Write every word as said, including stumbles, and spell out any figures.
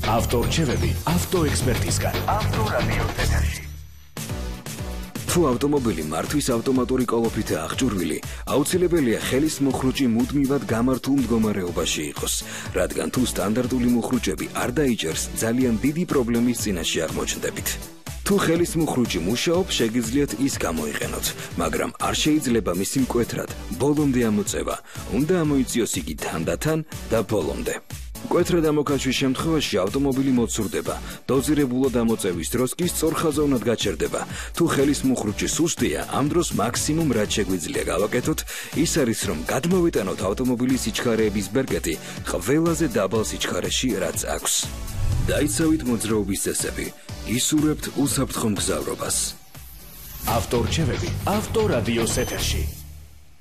ავტორჩევები ავტოექსპერტისგან. ავტორადიოს ეთერში. თუ ავტომობილი მართვის ავტომატური კოლოფით აღჭურვილი, აუცილებელია ხელის მოხრუჭი მუდმივად გამართულ მდგომარეობაში იყოს, რადგან თუ სტანდარტული მოხრუჭები არ დაიჭერს, ძალიან დიდი პრობლემის წინაშე აღმოჩნდებით. თუ ხელის მოხრუჭი მუშაობს, შეგიძლიათ ის გამოიყენოთ, მაგრამ არ შეიძლება მისი მკვეთრად ბოლომდე ამოწევა. უნდა ამოიწიოს იგი თანდათან და ბოლომდე. მკვეთრად ამოქაშვის შემთხვევაში ავტომობილი მოცურდება, დოზირებულად ამოწევის დროს კი სწორხაზოვნად გაჩერდება. თუ ხელის მოხრუჭი სუსტია, ამ დროს მაქსიმუმ რაც შეგვიძლია გავაკეთოთ, ის არის რომ გადმოვიტანოთ ავტომობილის სიჩქარეების ბერკეტი ყველაზე დაბალ სიჩქარეში რაც აქვს. დაიცავით მოძრაობის წესები, ისურვებთ უსაფრთხო მგზავრობას. ავტორჩევები ავტორადიოს ეთერში.